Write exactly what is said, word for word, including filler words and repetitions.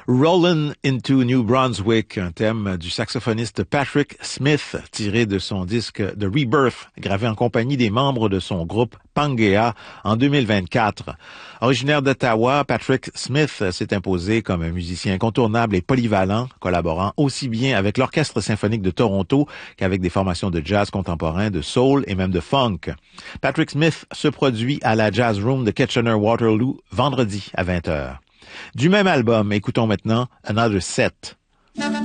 Rollin' into New Brunswick, un thème du saxophoniste Patrick Smith, tiré de son disque The Rebirth, gravé en compagnie des membres de son groupe Pangea en deux mille vingt-quatre. Originaire d'Ottawa, Patrick Smith s'est imposé comme un musicien incontournable et polyvalent, collaborant aussi bien avec l'Orchestre symphonique de Toronto qu'avec des formations de jazz contemporain, de soul et même de funk. Patrick Smith se produit à la Jazz Room de Kitchener-Waterloo vendredi à vingt heures. Du même album, écoutons maintenant Another Set.